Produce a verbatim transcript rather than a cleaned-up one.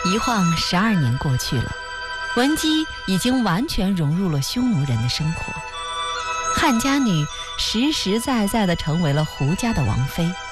一晃十二年过去了，文姬已经完全融入了匈奴人的生活。汉家女实实在在地成为了胡家的王妃。